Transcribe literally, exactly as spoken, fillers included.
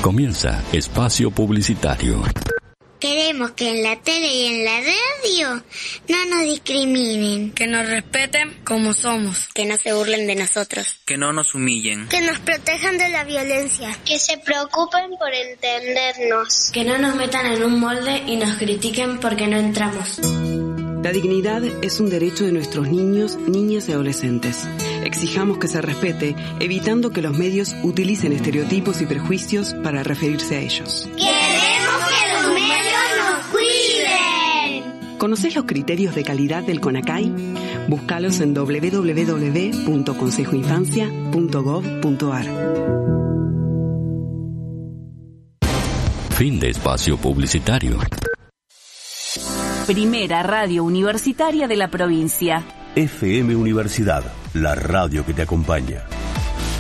Comienza Espacio Publicitario. Queremos que en la tele y en la radio no nos discriminen. Que nos respeten como somos. Que no se burlen de nosotros. Que no nos humillen. Que nos protejan de la violencia. Que se preocupen por entendernos. Que no nos metan en un molde y nos critiquen porque no entramos. La dignidad es un derecho de nuestros niños, niñas y adolescentes. Exijamos que se respete, evitando que los medios utilicen estereotipos y prejuicios para referirse a ellos. ¡Queremos que los medios nos cuiden! ¿Conocés los criterios de calidad del CONACAI? Búscalos en doble u doble u doble u punto consejo infancia punto gov punto a r. Fin de espacio publicitario. Primera radio universitaria de la provincia. F M Universidad, la radio que te acompaña.